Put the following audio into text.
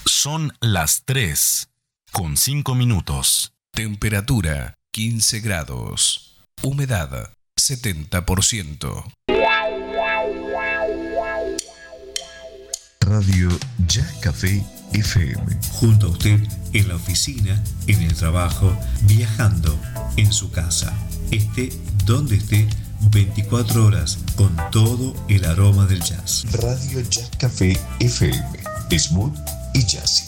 Son las 3:05. Temperatura 15 grados. Humedad 70%. Radio Jazz Café FM. Junto a usted en la oficina, en el trabajo, viajando, en su casa. Esté donde esté, 24 horas con todo el aroma del jazz. Radio Jazz Café FM. Smooth y jazzy.